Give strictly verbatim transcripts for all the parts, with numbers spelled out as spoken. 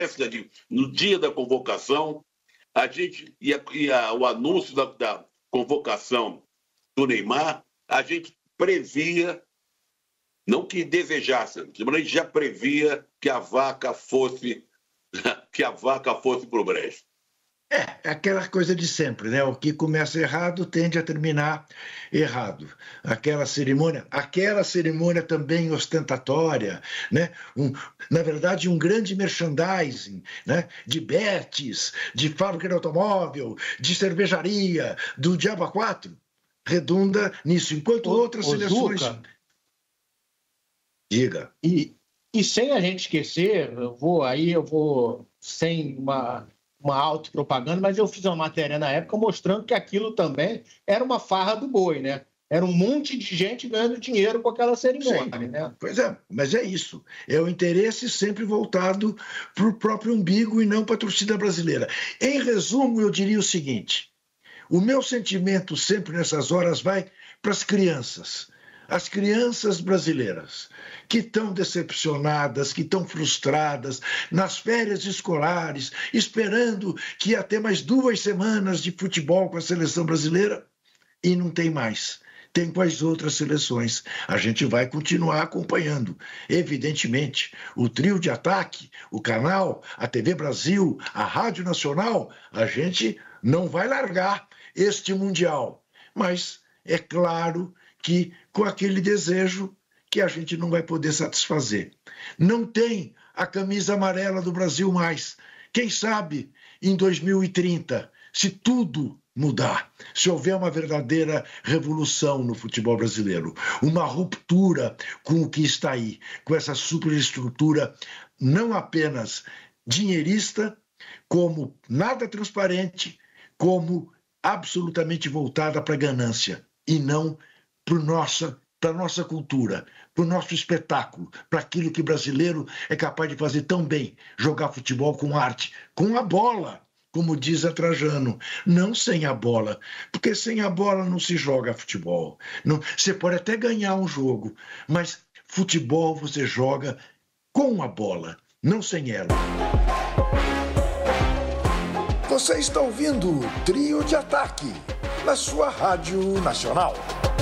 véspera, de, no dia da convocação, a gente e, a, e a, o anúncio da, da convocação do Neymar, a gente previa, não que desejasse, mas a gente já previa que a vaca fosse que a vaca fosse para o brejo. É, aquela coisa de sempre, né? O que começa errado tende a terminar errado. Aquela cerimônia, aquela cerimônia também ostentatória, né? Um, na verdade, um grande merchandising, né? De betes, de fábrica de automóvel, de cervejaria, do Diabo a quatro, redunda nisso, enquanto o, outras o seleções... Zucca, Diga. E, e sem a gente esquecer, eu vou aí, eu vou sem uma... uma autopropaganda, mas eu fiz uma matéria na época mostrando que aquilo também era uma farra do boi, né? Era um monte de gente ganhando dinheiro com aquela cerimônia, Sim, né? Pois é, mas é isso. É o interesse sempre voltado para o próprio umbigo e não para a torcida brasileira. Em resumo, eu diria o seguinte: o meu sentimento sempre nessas horas vai para as crianças. As crianças brasileiras que estão decepcionadas, que estão frustradas nas férias escolares, esperando que ia ter mais duas semanas de futebol com a seleção brasileira, e não tem mais. Tem com as outras seleções. A gente vai continuar acompanhando. Evidentemente, o trio de ataque, o canal, a T V Brasil, a Rádio Nacional, a gente não vai largar este Mundial. Mas é claro que com aquele desejo que a gente não vai poder satisfazer. Não tem a camisa amarela do Brasil mais. Quem sabe em dois mil e trinta, se tudo mudar, se houver uma verdadeira revolução no futebol brasileiro, uma ruptura com o que está aí, com essa superestrutura não apenas dinheirista, como nada transparente, como absolutamente voltada para a ganância e não para nossa, para a nossa cultura, para o nosso espetáculo, para aquilo que o brasileiro é capaz de fazer tão bem, jogar futebol com arte, com a bola, como diz a Trajano, não sem a bola, porque sem a bola não se joga futebol. Não, você pode até ganhar um jogo, mas futebol você joga com a bola, não sem ela. Você está ouvindo o Trio de Ataque, na sua Rádio Nacional.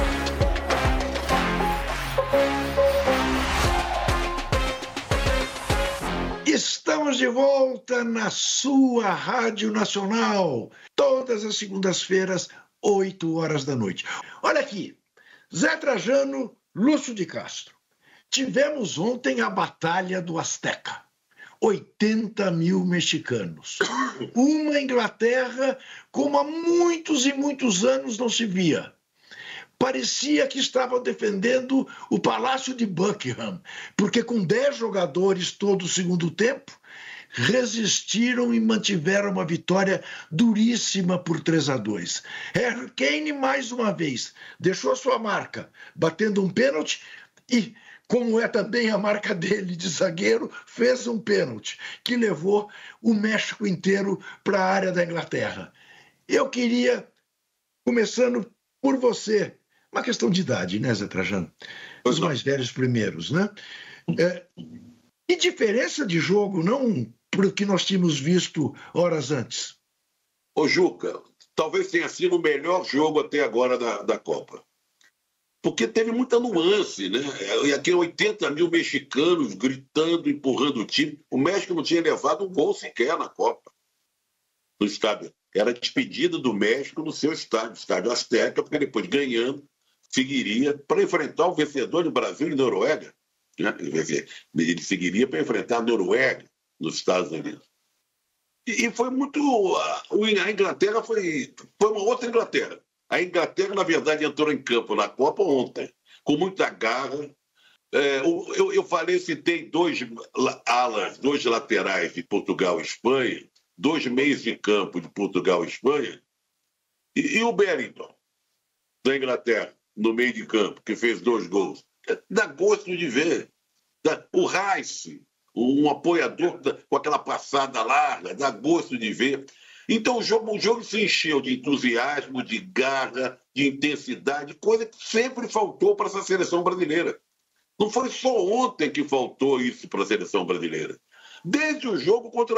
Estamos de volta na sua Rádio Nacional, todas as segundas-feiras, oito horas da noite. Olha aqui, Zé Trajano, Lúcio de Castro. Tivemos ontem a Batalha do Azteca. oitenta mil mexicanos. Uma Inglaterra como há muitos e muitos anos não se via. Parecia que estavam defendendo o Palácio de Buckingham, porque com dez jogadores todo o segundo tempo, resistiram e mantiveram uma vitória duríssima por três a dois. Harry Kane, mais uma vez, deixou sua marca, batendo um pênalti e, como é também a marca dele de zagueiro, fez um pênalti que levou o México inteiro para a área da Inglaterra. Eu queria, começando por você, uma questão de idade, né, Zé Trajano? Os mais velhos primeiros, né? É, e diferença de jogo, não pro que nós tínhamos visto horas antes. Ô Juca, talvez tenha sido o melhor jogo até agora da, da Copa. Porque teve muita nuance, né? E aqui oitenta mil mexicanos gritando, empurrando o time. O México não tinha levado um gol sequer na Copa. No estádio. Era despedida do México no seu estádio, estádio Azteca, porque depois ganhando, seguiria para enfrentar o vencedor de Brasil e Noruega. Né? Ele seguiria para enfrentar a Noruega nos Estados Unidos. E, e foi muito... A Inglaterra foi, foi uma outra Inglaterra. A Inglaterra, na verdade, entrou em campo na Copa ontem, com muita garra. É, eu, eu falei, citei dois alas, dois laterais de Portugal e Espanha, dois meios de campo de Portugal e Espanha, e, e o Bellingham, da Inglaterra, no meio de campo, que fez dois gols. Dá gosto de ver. Dá, o Rice, um apoiador da, com aquela passada larga, dá gosto de ver. Então o jogo, o jogo se encheu de entusiasmo, de garra, de intensidade, coisa que sempre faltou para essa seleção brasileira. Não foi só ontem que faltou isso para a seleção brasileira. desde o jogo contra